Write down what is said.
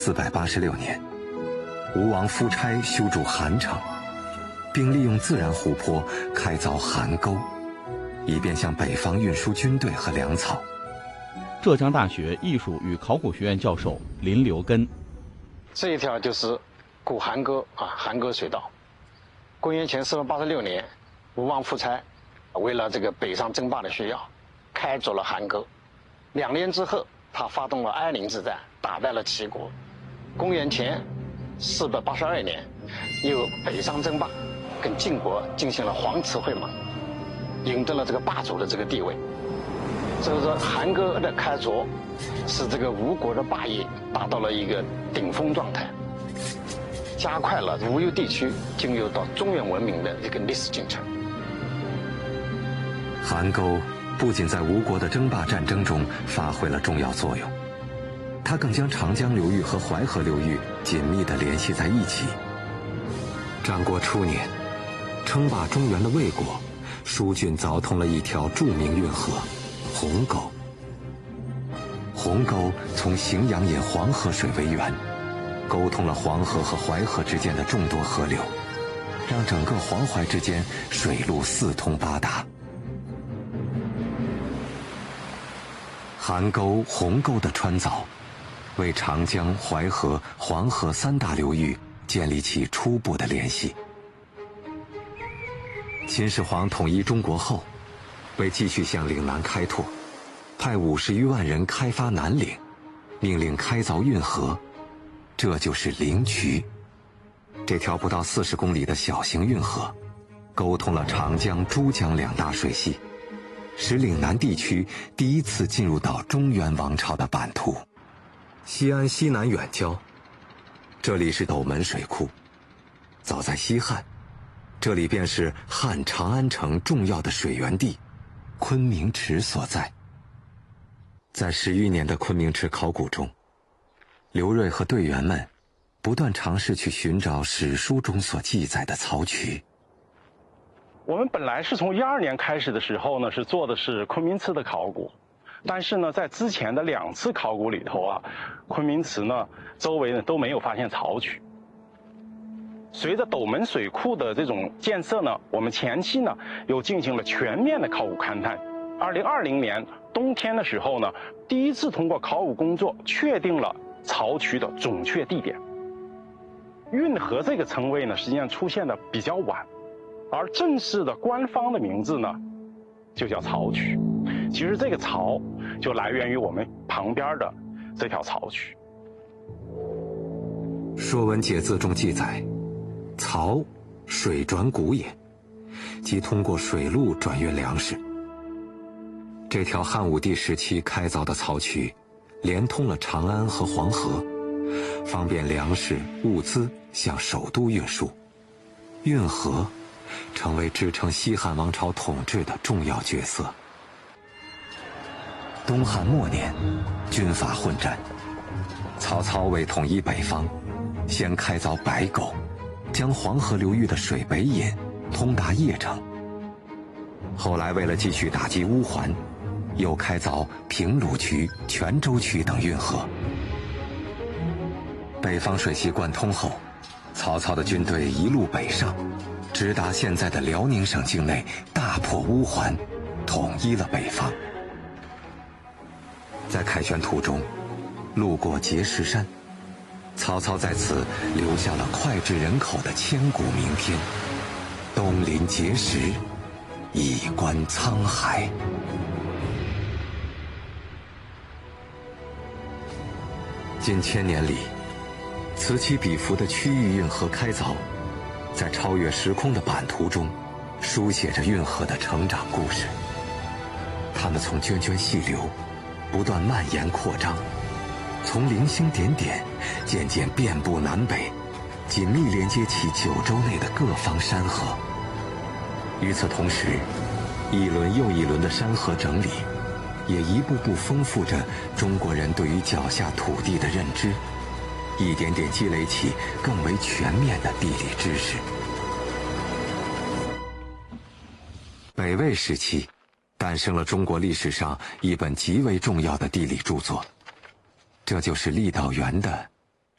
486年，吴王夫差修筑韩城，并利用自然湖泊开凿韩沟，以便向北方运输军队和粮草。 浙江大学艺术与考古学院教授林留根， 这一条就是古韩沟韩沟水道。公元前486年，吴王夫差为了这个北上争霸的需要，开凿了韩沟。2年之后，他发动了哀陵之战，打败了齐国。公元前482年，又北上争霸，跟晋国进行了黄池会盟，赢得了这个霸主的这个地位。所以说，韩沟的开凿使这个吴国的霸业达到了一个顶峰状态，加快了吴越地区进入到中原文明的一个历史进程。 韩沟不仅在吴国的争霸战争中发挥了重要作用，它更将长江流域和淮河流域紧密地联系在一起。战国初年，称霸中原的魏国疏浚凿通了一条著名运河鸿沟。鸿沟从荥阳引黄河水为源，沟通了黄河和淮河之间的众多河流，让整个黄淮之间水路四通八达。韩沟、鸿沟的穿凿，为长江、淮河、黄河3大流域建立起初步的联系。秦始皇统一中国后，为继续向岭南开拓，派50余万人开发南岭，命令开凿运河，这就是灵渠。这条不到40公里的小型运河，沟通了长江、珠江2大水系，使岭南地区第一次进入到中原王朝的版图。西安西南远郊，这里是斗门水库。早在西汉，这里便是汉长安城重要的水源地昆明池所在。在10余年的昆明池考古中，刘瑞和队员们不断尝试去寻找史书中所记载的曹渠。 我们本来是从12年开始的时候呢，是做的是昆明池的考古，但是呢，在之前的2次考古里头昆明池呢周围呢都没有发现曹渠。随着斗门水库的这种建设呢，我们前期呢又进行了全面的考古勘探。2020年冬天的时候呢，第一次通过考古工作确定了曹渠的准确地点。运河这个称谓呢，实际上出现的比较晚，而正式的官方的名字呢，就叫曹渠。其实这个曹就来源于我们旁边的这条曹渠。 《说文解字》中记载，曹，水转谷也，即通过水路转运粮食。这条汉武帝时期开凿的曹渠，连通了长安和黄河，方便粮食、物资向首都运输。运河成为支撑西汉王朝统治的重要角色。东汉末年，军阀混战，曹操为统一北方，先开凿白沟，将黄河流域的水北引，通达邺城。后来为了继续打击乌桓，又开凿平鲁渠、泉州渠等运河。北方水系贯通后，曹操的军队一路北上，直达现在的辽宁省境内，大破乌桓，统一了北方。在凯旋途中，路过碣石山，曹操在此留下了脍炙人口的千古名篇：东临碣石，以观沧海。近1000年里，此起彼伏的区域运河开凿，在超越时空的版图中，书写着运河的成长故事。它们从涓涓细流不断蔓延扩张，从零星点点渐渐遍布南北，紧密连接起九州内的各方山河。与此同时，一轮又一轮的山河整理，也一步步丰富着中国人对于脚下土地的认知，一点点积累起更为全面的地理知识。北魏时期，诞生了中国历史上一本极为重要的地理著作，这就是郦道元的《